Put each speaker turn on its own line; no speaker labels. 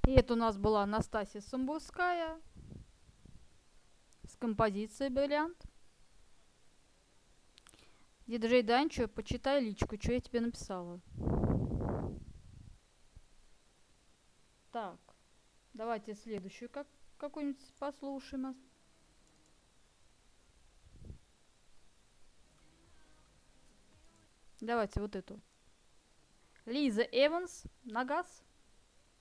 И это у нас была Настасья Самбурская с композицией «Бриллиант». Диджей Данчо, почитай личку, что я тебе написала. Так, давайте следующую какую-нибудь послушаем. Давайте вот эту. Лиза Эванс, Нагас.